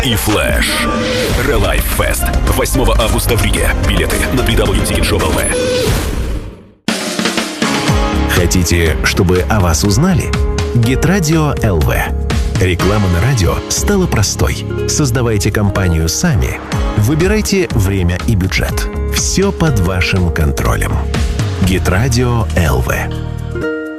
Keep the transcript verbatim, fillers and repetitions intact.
и Flash. Relive Fest. восьмого августа в Риге. Билеты на дабл ю дабл ю дабл ю точка тикет шоп точка эл ви. Хотите, чтобы о вас узнали? Гитрадио эл ви. Реклама на радио стала простой. Создавайте компанию сами. Выбирайте время и бюджет. Все под вашим контролем. Гитрадио эл ви.